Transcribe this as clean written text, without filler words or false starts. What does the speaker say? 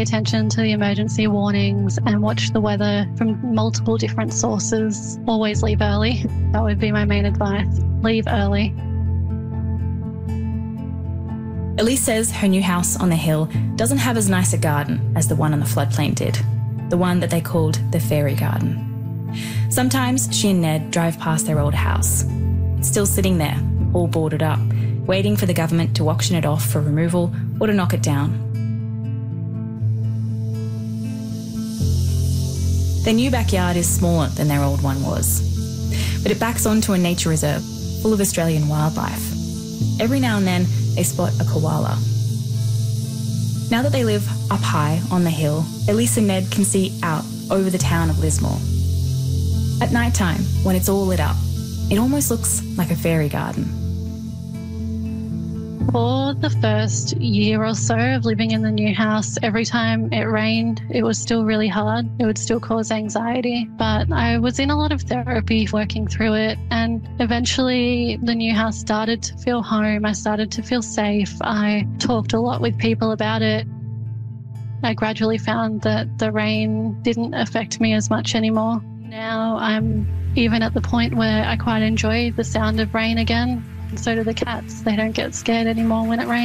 pay attention to the emergency warnings and watch the weather from multiple different sources. Always leave early. That would be my main advice. Leave early. Elise says her new house on the hill doesn't have as nice a garden as the one on the floodplain did, the one that they called the fairy garden. Sometimes she and Ned drive past their old house. It's still sitting there, all boarded up, waiting for the government to auction it off for removal or to knock it down. Their new backyard is smaller than their old one was, but it backs onto a nature reserve full of Australian wildlife. Every now and then, they spot a koala. Now that they live up high on the hill, Elise and Ned can see out over the town of Lismore. At night time, when it's all lit up, it almost looks like a fairy garden. For the first year or so of living in the new house, every time it rained, it was still really hard. It would still cause anxiety, but I was in a lot of therapy working through it, and eventually the new house started to feel home. I started to feel safe. I talked a lot with people about it. I gradually found that the rain didn't affect me as much anymore. Now I'm even at the point where I quite enjoy the sound of rain again. And so do the cats. They don't get scared anymore when it rains.